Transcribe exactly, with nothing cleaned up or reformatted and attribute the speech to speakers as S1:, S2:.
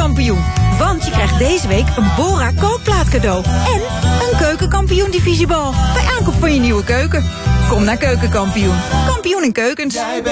S1: Keukenkampioen. Want je krijgt deze week een Bora kookplaat cadeau. En een Keukenkampioen divisiebal. Bij aankoop van je nieuwe keuken. Kom naar Keukenkampioen. Kampioen in keukens.